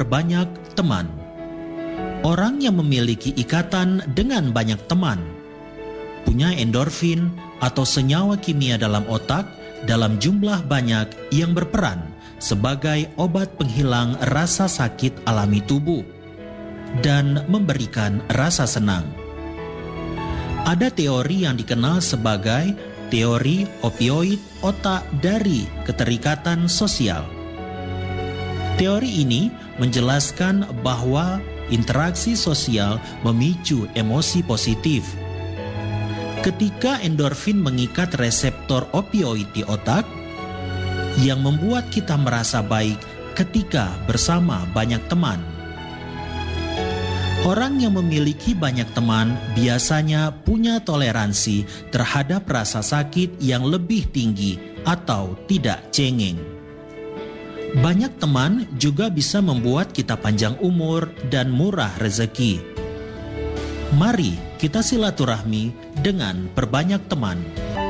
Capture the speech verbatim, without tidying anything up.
memperbanyak teman. Orang yang memiliki ikatan dengan banyak teman punya endorfin atau senyawa kimia dalam otak dalam jumlah banyak yang berperan sebagai obat penghilang rasa sakit alami tubuh dan memberikan rasa senang. Ada teori yang dikenal sebagai teori opioid otak dari keterikatan sosial. Teori ini menjelaskan bahwa interaksi sosial memicu emosi positif. Ketika endorfin mengikat reseptor opioid di otak, yang membuat kita merasa baik ketika bersama banyak teman. Orang yang memiliki banyak teman biasanya punya toleransi terhadap rasa sakit yang lebih tinggi atau tidak cengeng. Banyak teman juga bisa membuat kita panjang umur dan murah rezeki. Mari kita silaturahmi dengan perbanyak teman.